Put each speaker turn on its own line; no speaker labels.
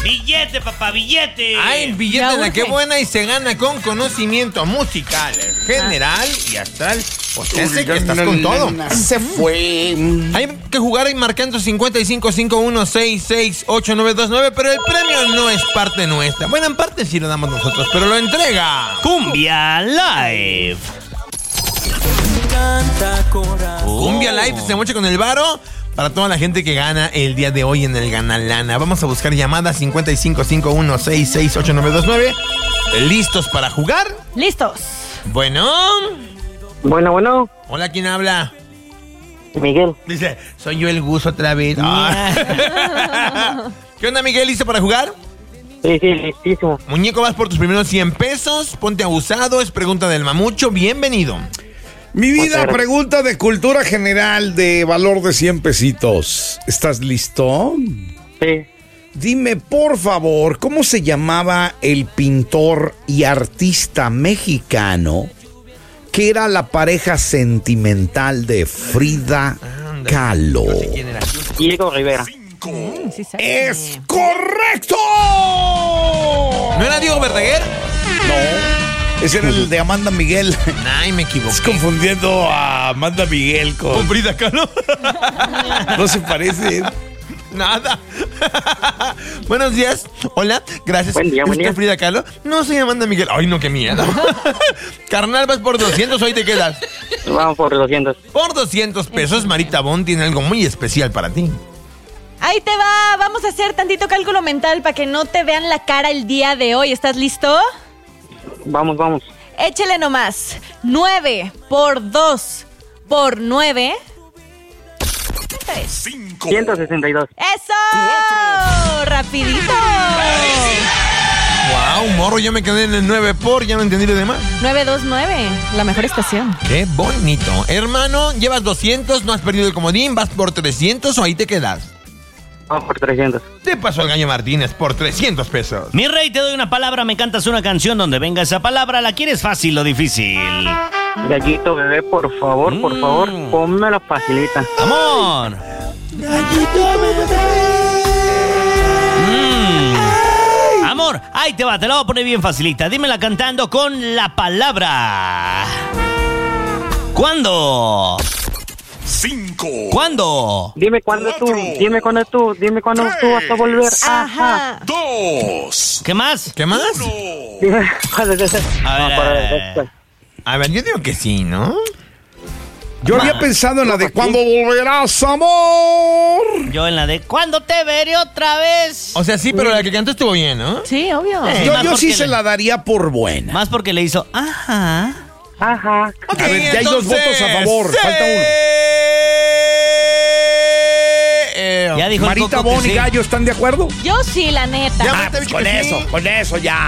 Billete, papá, billete.
Ay, billete de qué buena y se gana con conocimiento musical, general y astral. Pues ese que estás con todo.
Se fue.
Hay que jugar ahí marcando 5551668929, pero el premio no es parte nuestra. Bueno, en parte sí lo damos nosotros, pero lo entrega
Cumbia Live.
Cumbia Live se mocha con el varo para toda la gente que gana el día de hoy en el Gana Lana. Vamos a buscar llamadas 5551668929. ¿Listos para jugar?
Listos.
Bueno.
Bueno.
Hola, ¿quién habla?
Miguel.
Dice, soy yo el Gus otra vez. ¿Qué onda, Miguel? ¿Listo para jugar?
Sí, listísimo.
Muñeco, vas por tus primeros 100 pesos. Ponte abusado, es pregunta del mamucho. Bienvenido.
Mi vida, pregunta de cultura general de valor de 100 pesitos. ¿Estás listo?
Sí.
Dime, por favor, ¿cómo se llamaba el pintor y artista mexicano que era la pareja sentimental de Frida Kahlo?
No sé quién era.
Diego Rivera.
Sí sabe.
¡Es correcto!
¿No era Diego Verdaguer?
No, ese era el de Amanda Miguel.
Ay, me equivoqué.
Estás confundiendo a Amanda Miguel con
Frida Kahlo.
No se parece.
Nada. Buenos días. Hola, gracias.
Buen día.
Frida Kahlo? No, soy Amanda Miguel. Ay, no, qué miedo. Carnal, vas por 200, hoy te quedas.
Vamos por 200.
Por 200 pesos, Marita Bon tiene algo muy especial para ti.
Ahí te va. Vamos a hacer tantito cálculo mental para que no te vean la cara el día de hoy. ¿Estás listo?
Vamos.
Échale nomás. 9 por 2 por 9.
162.
¡Eso! ¡Rapidito!
Wow, morro, yo me quedé en el 9 por, ya no entendí lo demás.
929, la mejor estación.
Qué bonito. Hermano, llevas 200, no has perdido el comodín, vas por 300 o ahí te quedas.
Vamos por 300.
Te pasó el Gallo Martínez por 300 pesos.
Mi rey, te doy una palabra, me cantas una canción donde venga esa palabra. ¿La quieres fácil o difícil?
Gallito bebé, por favor, pónmela facilita.
¡Amor!
Gallito bebé.
Amor, ahí te va, te la voy a poner bien facilita. Dímela cantando con la palabra. ¿Cuándo?
5.
¿Cuándo?
Dime cuándo tú vas a volver.
Ajá.
2.
¿Qué más?
¿Qué más?
Dime cuándo
A ver, yo digo que sí, ¿no?
Yo había pensado en la de ¿cuándo volverás, amor?
Yo en la de ¿cuándo te veré otra vez?
O sea, sí, pero la que cantó estuvo bien, ¿no?
Sí, obvio.
más
Yo sí
porque
se la daría por buena.
Más porque le hizo ajá.
Ok,
A ver, ya hay dos
entonces,
votos a favor, falta uno.
Ya dijo el
Marita
Coco que
Bon y
sí.
Gallo, ¿están de acuerdo?
Yo sí, la neta.
Ya, Marta,
Con eso ya.